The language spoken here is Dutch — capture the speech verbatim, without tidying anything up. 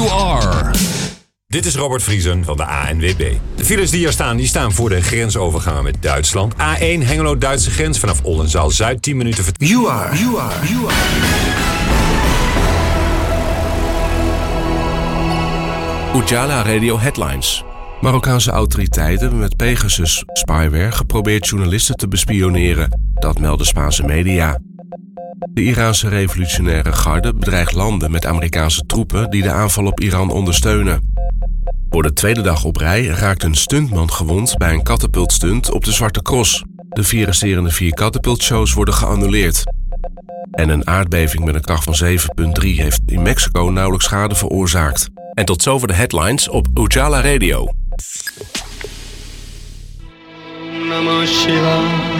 You are. Dit is Robert Vriesen van de A N W B. De files die hier staan, die staan voor de grensovergangen met Duitsland. A één Hengelo-Duitse grens vanaf Oldenzaal-Zuid, tien minuten vert... You are. You are. You are. Ujala Radio Headlines. Marokkaanse autoriteiten hebben met Pegasus spyware geprobeerd journalisten te bespioneren. Dat melden Spaanse media. De Iraanse revolutionaire garde bedreigt landen met Amerikaanse troepen die de aanval op Iran ondersteunen. Voor de tweede dag op rij raakt een stuntman gewond bij een katapultstunt op de Zwarte Cross. De vier resterende vier katapultshows worden geannuleerd. En een aardbeving met een kracht van zeven komma drie heeft in Mexico nauwelijks schade veroorzaakt. En tot zover de headlines op Ujala Radio. Namah Shivaya.